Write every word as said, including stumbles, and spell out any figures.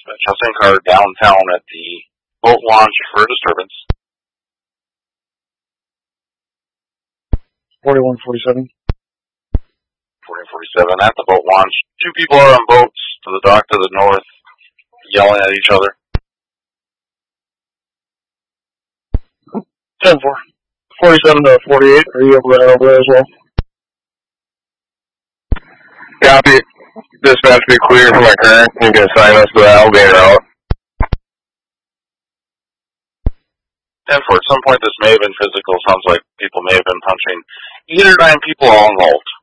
Chastain car downtown at the boat launch for disturbance. forty-one forty-seven. forty-one forty-seven at the boat launch. Two people are on boats to the dock to the north, yelling at each other. ten four. forty-seven to forty-eight. Are you able to head over there as well? Copy. Dispatch be clear for my current. You can assign us to the elevator out. ten four. At some point this may have been physical. Sounds like people may have been punching eight or nine people all involved.